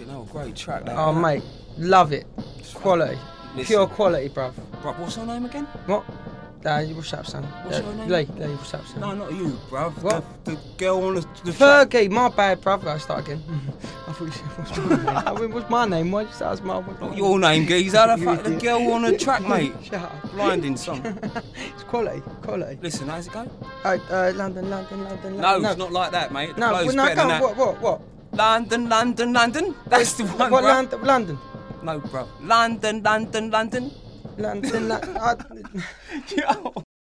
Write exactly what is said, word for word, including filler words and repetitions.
Fucking hell, great track that. Oh, isn't it? mate, love it. Quality. Listen. Pure quality, bruv. Bruv, what's her name again? What? Uh, what's up, son? What's uh, your name? Lee, Lee, what's up, son? No, not you, bruv. What? The, the girl on the, the track. Fergie, my bad, bruv. I start again. I thought you said, what's my name? I mean, what's my name? Why did you say that's my what's my Not your name, geezer. The, You fuck, the idiot. girl on the track, mate. Shut up. Blinding song. It's quality, quality. Listen, how's it go? Uh, uh, London, London, London, No, London. it's not like that, mate. The No, flow's well, no, better go than on. that. What, what, what? London, London, London. That's the one, What, bruv. London, London? No, bruv. London, London, London. London, London. I, Yo.